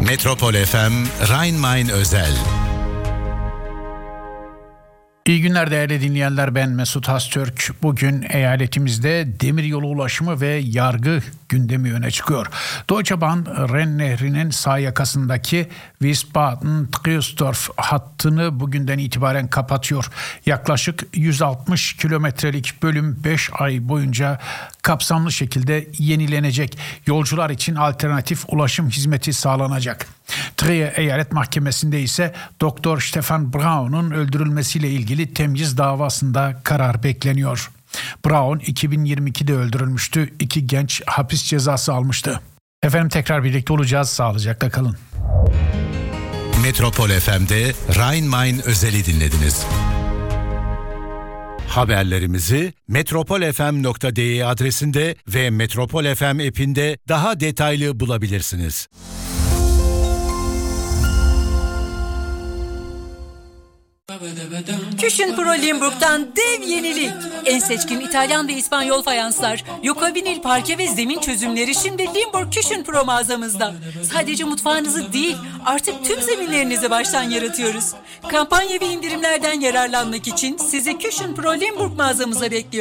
Metropol FM Rhein-Main özel. İyi günler değerli dinleyenler, ben Mesut Hastürk. Bugün eyaletimizde demiryolu ulaşımı ve yargı gündemi öne çıkıyor. Deutsche Bahn, Ren Nehri'nin sağ yakasındaki Wiesbaden-Triesdorf hattını bugünden itibaren kapatıyor. Yaklaşık 160 kilometrelik bölüm 5 ay boyunca kapsamlı şekilde yenilenecek. Yolcular için alternatif ulaşım hizmeti sağlanacak. Trier Eyalet Mahkemesi'nde ise Dr. Stefan Braun'un öldürülmesiyle ilgili temyiz davasında karar bekleniyor. Braun 2022'de öldürülmüştü. 2 genç hapis cezası almıştı. Efendim, tekrar birlikte olacağız. Sağlıcakla kalın. Metropol FM'de Rhein-Main özeli dinlediniz. Haberlerimizi metropolfm.de adresinde ve Metropol FM app'inde daha detaylı bulabilirsiniz. Cushing Pro Limburg'dan dev yenilik. En seçkin İtalyan ve İspanyol fayanslar, Yoko vinil parke ve zemin çözümleri şimdi Limburg Cushing Pro mağazamızda. Sadece mutfağınızı değil, artık tüm zeminlerinizi baştan yaratıyoruz. Kampanya ve indirimlerden yararlanmak için sizi Cushing Pro Limburg mağazamıza bekliyoruz.